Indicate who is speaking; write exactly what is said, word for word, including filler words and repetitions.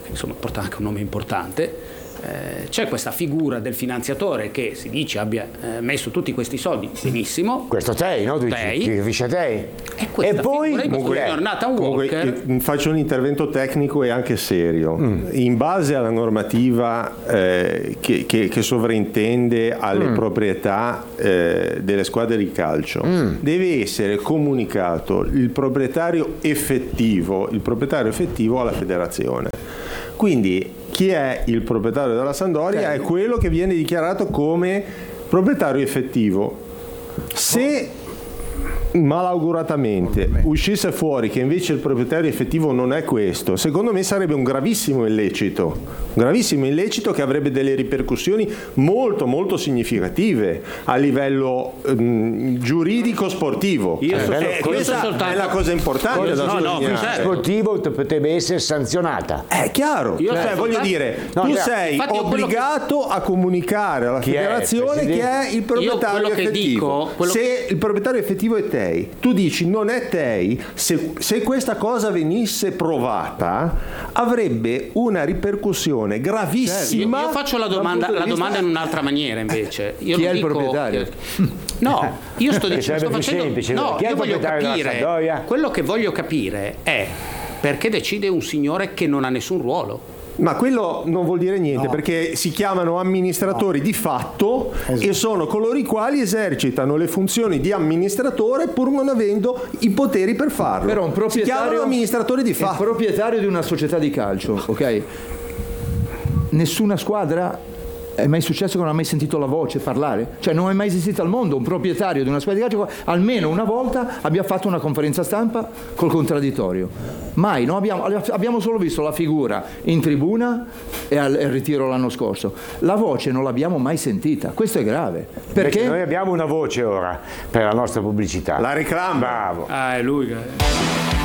Speaker 1: insomma porta anche un nome importante. Eh, c'è questa figura del finanziatore che si dice abbia eh, messo tutti questi soldi, benissimo.
Speaker 2: Questo Tei, no? Tu
Speaker 1: Tei.
Speaker 2: Ti riferisci a Tei?
Speaker 1: E, e poi comunque,
Speaker 3: Nathan Walker. Comunque, faccio un intervento tecnico e anche serio. Mm. In base alla normativa eh, che, che, che sovrintende alle mm. proprietà eh, delle squadre di calcio, mm. deve essere comunicato il proprietario effettivo, il proprietario effettivo alla federazione. Quindi chi è il proprietario della Sampdoria è quello che viene dichiarato come proprietario effettivo. Se malauguratamente uscisse fuori che invece il proprietario effettivo non è questo, secondo me sarebbe un gravissimo illecito, un gravissimo illecito che avrebbe delle ripercussioni molto molto significative a livello um, giuridico sportivo.
Speaker 1: Io
Speaker 3: eh,
Speaker 1: so,
Speaker 3: eh, questa soltanto, è la cosa importante da
Speaker 2: no, no, sportivo potrebbe essere sanzionata.
Speaker 3: È chiaro,
Speaker 1: Io
Speaker 3: cioè,
Speaker 1: so
Speaker 3: voglio
Speaker 1: soltanto,
Speaker 3: dire,
Speaker 1: no,
Speaker 3: tu
Speaker 1: cioè,
Speaker 3: sei obbligato che, a comunicare alla chi federazione è, chi è il proprietario effettivo. Dico, quello... Se il proprietario effettivo è Tei, tu dici non è Tei, se, se questa cosa venisse provata avrebbe una ripercussione gravissima.
Speaker 1: Io, io faccio la domanda, la domanda in un'altra maniera invece. Io
Speaker 4: chi è
Speaker 1: dico,
Speaker 4: il proprietario?
Speaker 1: No, io sto dicendo, sto facendo,
Speaker 2: semplice,
Speaker 1: no,
Speaker 2: chi è
Speaker 1: io
Speaker 2: il
Speaker 1: voglio capire, quello che voglio capire è perché decide un signore che non ha nessun ruolo.
Speaker 3: Ma quello non vuol dire niente, no. Perché si chiamano amministratori no. di fatto, esatto. E sono coloro i quali esercitano le funzioni di amministratore pur non avendo i poteri per farlo.
Speaker 4: Però un proprietario,
Speaker 3: si chiamano amministratori di fatto.
Speaker 4: Il proprietario di una società di calcio, ok? Nessuna squadra è mai successo che non ha mai sentito la voce parlare? Cioè non è mai esistito al mondo un proprietario di una squadra di calcio almeno una volta abbia fatto una conferenza stampa col contraddittorio. Mai, no? abbiamo, abbiamo solo visto la figura in tribuna e al, al ritiro l'anno scorso. La voce non l'abbiamo mai sentita, questo è grave. Perché
Speaker 2: Invece noi abbiamo una voce ora per la nostra pubblicità.
Speaker 3: La reclama.
Speaker 2: Bravo.
Speaker 1: Ah, è lui che...